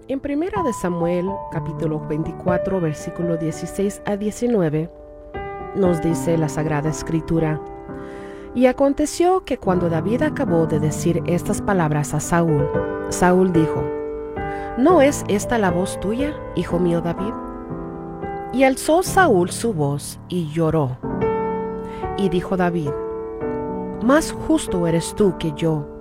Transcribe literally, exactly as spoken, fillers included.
En Primera de Samuel, capítulo veinticuatro, versículo dieciséis a diecinueve, nos dice la Sagrada Escritura: Y aconteció que cuando David acabó de decir estas palabras a Saúl, Saúl dijo: ¿No es esta la voz tuya, hijo mío David? Y alzó Saúl su voz y lloró. Y dijo David: Más justo eres tú que yo,